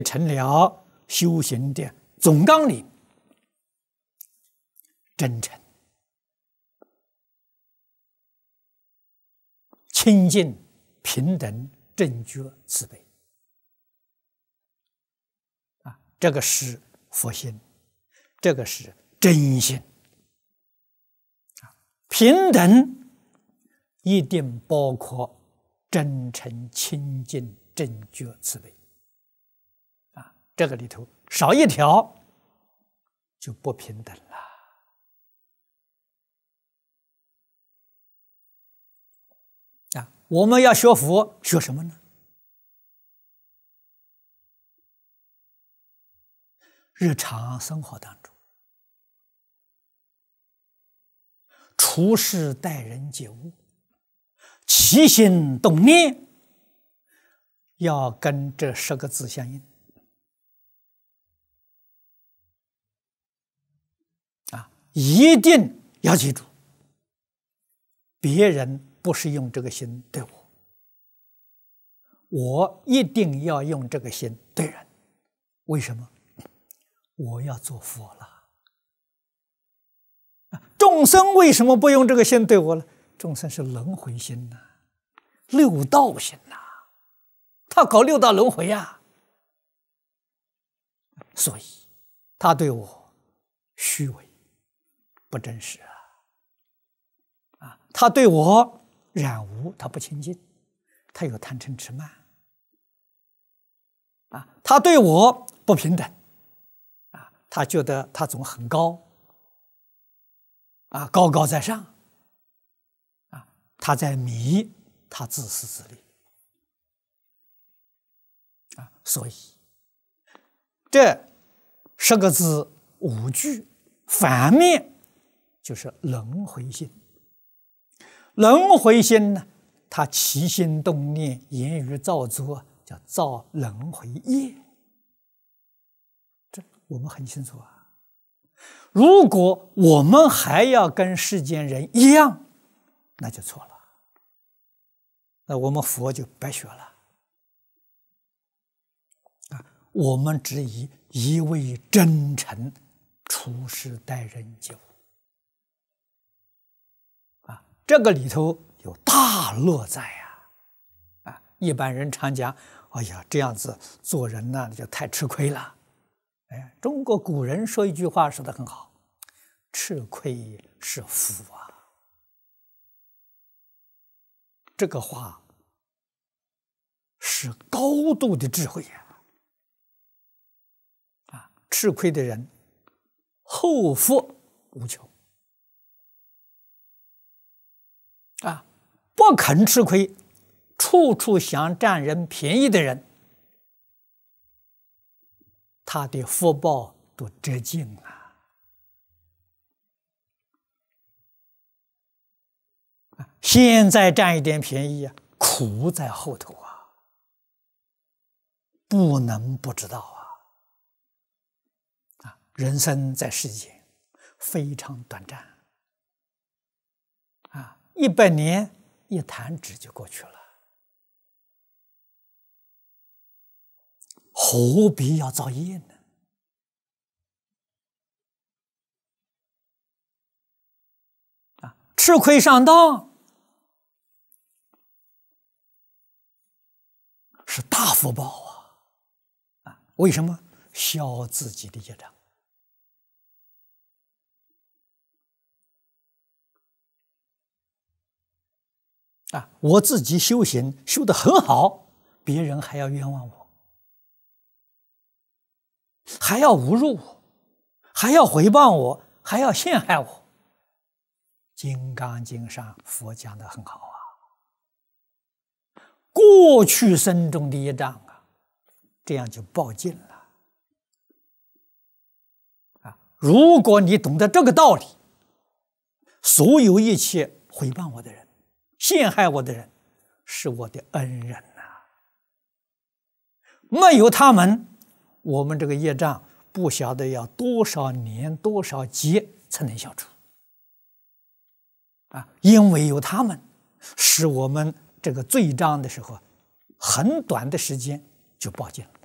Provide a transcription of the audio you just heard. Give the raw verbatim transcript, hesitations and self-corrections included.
成了修行的总纲领：真诚、清净、平等、正觉、慈悲。啊，这个是佛心，这个是真心。啊，平等一定包括真诚、清净、正觉、慈悲。啊，这个里头少一条就不平等了。啊，我们要学佛，学什么呢？日常生活当中，处事待人接物，起心动念，要跟这十个字相应。啊，一定要记住，别人不是用这个心对我，我一定要用这个心对人。为什么？我要做佛了。众生为什么不用这个心对我呢？众生是轮回心呐、啊，六道心呐、啊，他搞六道轮回呀、啊，所以他对我虚伪不真实啊。啊，他对我染污，他不清净，他有贪嗔痴慢。啊，他对我不平等。啊，他觉得他总很高。啊，高高在上。啊，他在迷，他自私自利。啊，所以这十个字五句反面就是轮回心。轮回心呢，它起心动念、言语造作，叫造轮回业。这我们很清楚啊。如果我们还要跟世间人一样，那就错了，那我们佛就白学了。啊，我们只以一味真诚处事待人接物。啊，这个里头有大乐在呀！啊，一般人常讲，哎呀，这样子做人呢，就太吃亏了。哎，中国古人说一句话说得很好：“吃亏是福啊。”这个话是高度的智慧呀！啊，吃亏的人后福无穷。啊，不肯吃亏，处处想占人便宜的人，他的福报都折尽啊！现在占一点便宜啊，苦在后头啊，不能不知道啊！啊，人生在世间非常短暂啊，一百年一弹指就过去了，何必要造业呢？啊，吃亏上当是大福报啊！啊，为什么？消自己的业障。啊，我自己修行修得很好，别人还要冤枉我，还要侮辱我，还要诽谤我，还要陷害我。《金刚经》上佛讲得很好啊，过去生中的业障啊，这样就报尽了。啊，如果你懂得这个道理，所有一切诽谤我的人、陷害我的人，是我的恩人呐、啊。没有他们，我们这个业障不晓得要多少年、多少劫才能消除。啊，因为有他们，使我们这个罪障的时候，很短的时间就报尽了。